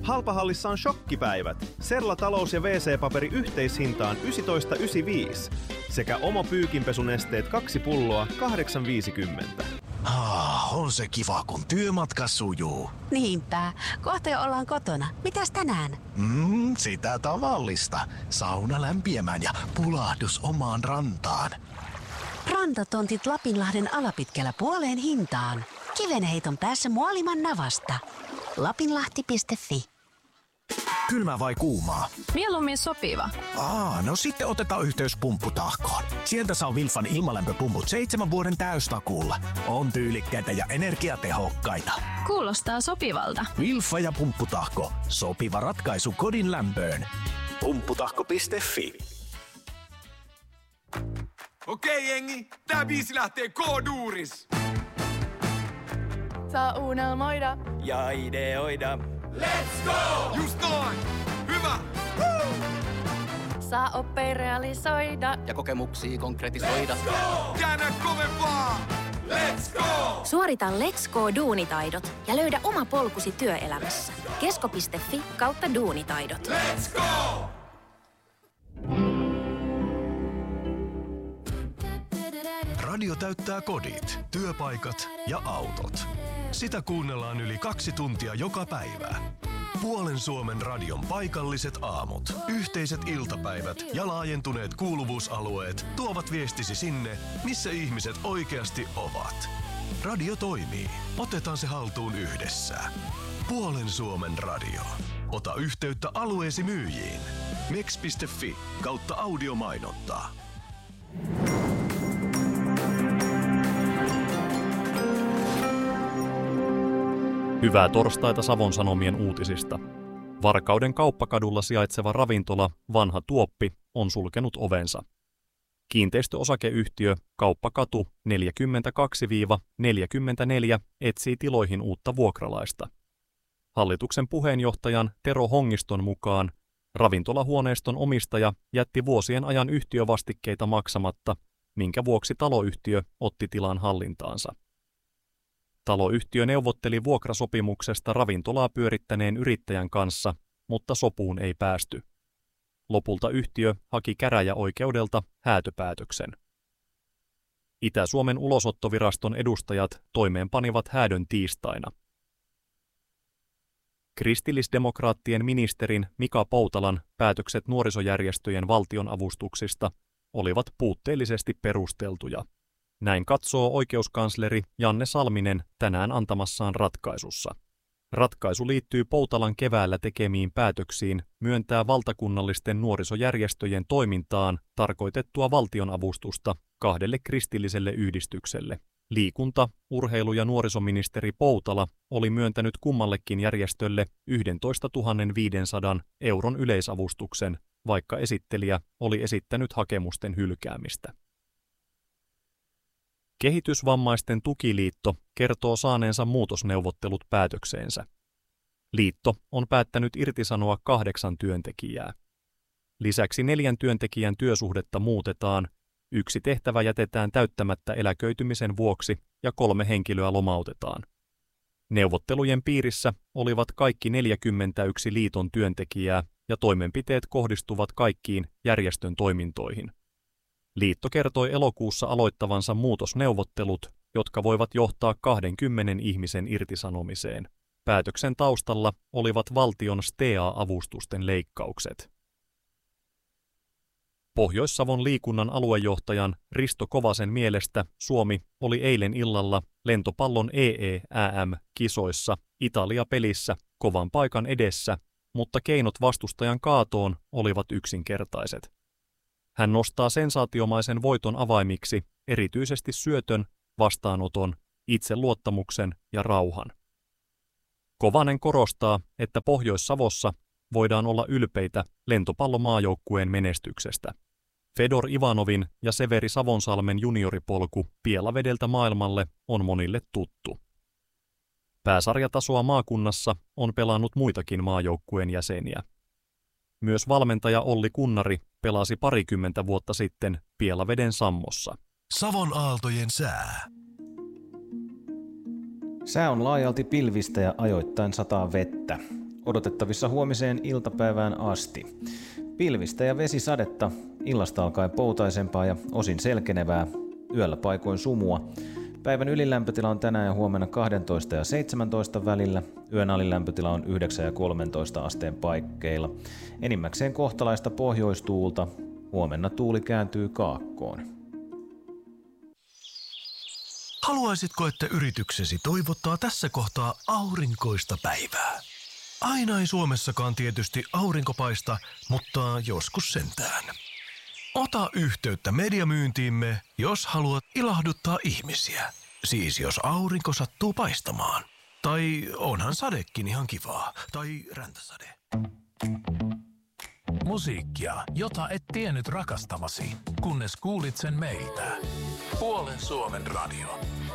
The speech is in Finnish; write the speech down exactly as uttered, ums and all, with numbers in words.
Halpahallissa on shokkipäivät. Serla talous- ja wee see-paperi yhteishintaan yksitoista yhdeksänkymmentäviisi. Sekä Omo pyykinpesunesteet kaksi pulloa kahdeksan viisikymmentä. Ah, on se kiva, kun työmatka sujuu. Niinpä. Kohta jo ollaan kotona. Mitäs tänään? Mm, sitä tavallista. Sauna lämpiämään ja pulahdus omaan rantaan. Rantatontit Lapinlahden alapitkällä puoleen hintaan. Kivenheiton päässä Muoliman navasta. lapinlahti piste fi. Kylmä vai kuumaa? Mieluummin sopiva. Aa, no sitten otetaan yhteys Pumpputahkoon. Sieltä saa Wilfan ilmalämpöpumput seitsemän vuoden täystakuulla. On tyylikkäitä ja energiatehokkaita. Kuulostaa sopivalta. Wilfa ja Pumpputahko. Sopiva ratkaisu kodin lämpöön. Pumpputahko piste fi. Okei jengi, tää biisi lähtee K-duuris. Saa unelmoida ja ideoida. Let's go! Just noin! Hyvä! Woo! saa oppia realisoida ja kokemuksia konkretisoida. Let's go! Käännä kovempaa! Let's go! Suorita Let's Go-duunitaidot ja löydä oma polkusi työelämässä. kesko piste fi kautta duunitaidot. Let's go! Radio täyttää kodit, työpaikat ja autot. Sitä kuunnellaan yli kaksi tuntia joka päivä. Puolen Suomen radion paikalliset aamut, yhteiset iltapäivät ja laajentuneet kuuluvuusalueet tuovat viestisi sinne, missä ihmiset oikeasti ovat. Radio toimii. Otetaan se haltuun yhdessä. Puolen Suomen radio. Ota yhteyttä alueesi myyjiin. meks piste fi kautta audiomainontaa. Hyvää torstaita Savon Sanomien uutisista. Varkauden kauppakadulla sijaitseva ravintola Vanha Tuoppi on sulkenut ovensa. Kiinteistöosakeyhtiö Kauppakatu neljäkymmentäkaksi neljäkymmentäneljä etsii tiloihin uutta vuokralaista. Hallituksen puheenjohtajan Tero Hongiston mukaan ravintolahuoneiston omistaja jätti vuosien ajan yhtiövastikkeita maksamatta, minkä vuoksi taloyhtiö otti tilan hallintaansa. Taloyhtiö neuvotteli vuokrasopimuksesta ravintolaa pyörittäneen yrittäjän kanssa, mutta sopuun ei päästy. Lopulta yhtiö haki käräjäoikeudelta häätöpäätöksen. Itä-Suomen ulosottoviraston edustajat toimeenpanivat häädön tiistaina. Kristillisdemokraattien ministerin Mika Poutalan päätökset nuorisojärjestöjen valtionavustuksista olivat puutteellisesti perusteltuja. Näin katsoo oikeuskansleri Janne Salminen tänään antamassaan ratkaisussa. Ratkaisu liittyy Poutalan keväällä tekemiin päätöksiin myöntää valtakunnallisten nuorisojärjestöjen toimintaan tarkoitettua valtionavustusta kahdelle kristilliselle yhdistykselle. Liikunta-, urheilu- ja nuorisoministeri Poutala oli myöntänyt kummallekin järjestölle yksitoistatuhatta viisisataa euron yleisavustuksen, vaikka esittelijä oli esittänyt hakemusten hylkäämistä. Kehitysvammaisten tukiliitto kertoo saaneensa muutosneuvottelut päätökseensä. Liitto on päättänyt irtisanoa kahdeksan työntekijää. Lisäksi neljän työntekijän työsuhdetta muutetaan, yksi tehtävä jätetään täyttämättä eläköitymisen vuoksi ja kolme henkilöä lomautetaan. Neuvottelujen piirissä olivat kaikki neljäkymmentäyksi liiton työntekijää ja toimenpiteet kohdistuvat kaikkiin järjestön toimintoihin. Liitto kertoi elokuussa aloittavansa muutosneuvottelut, jotka voivat johtaa kahdenkymmenen ihmisen irtisanomiseen. Päätöksen taustalla olivat valtion S T E A-avustusten leikkaukset. Pohjois-Savon liikunnan aluejohtajan Risto Kovasen mielestä Suomi oli eilen illalla lentopallon E E Ä M-kisoissa Italia-pelissä kovan paikan edessä, mutta keinot vastustajan kaatoon olivat yksinkertaiset. Hän nostaa sensaatiomaisen voiton avaimiksi erityisesti syötön, vastaanoton, itseluottamuksen ja rauhan. Kovanen korostaa, että Pohjois-Savossa voidaan olla ylpeitä lentopallomaajoukkueen menestyksestä. Fedor Ivanovin ja Severi Savonsalmen junioripolku Pielavedeltä maailmalle on monille tuttu. Pääsarjatasoa maakunnassa on pelannut muitakin maajoukkueen jäseniä. Myös valmentaja Olli Kunnari pelasi parikymmentä vuotta sitten Pielaveden Sammossa. Savon aaltojen sää. Sää on laajalti pilvistä ja ajoittain sataa vettä. odotettavissa huomiseen iltapäivään asti. Pilvistä ja vesisadetta, illasta alkaen poutaisempaa ja osin selkenevää, yöllä paikoin sumua. Päivän ylilämpötila on tänään ja huomenna kaksitoista ja seitsemäntoista välillä. Yön alilämpötila on yhdeksän ja kolmetoista asteen paikkeilla. Enimmäkseen kohtalaista pohjoistuulta. Huomenna tuuli kääntyy kaakkoon. Haluaisitko, että yrityksesi toivottaa tässä kohtaa aurinkoista päivää? Aina ei Suomessakaan tietysti aurinko paista, mutta joskus sentään. Ota yhteyttä mediamyyntiimme, jos haluat ilahduttaa ihmisiä. Siis jos aurinko sattuu paistamaan. Tai onhan sadekin ihan kivaa. Tai räntäsade. Musiikkia, jota et tiennyt rakastavasi, kunnes kuulit sen meiltä. Puolen Suomen radio.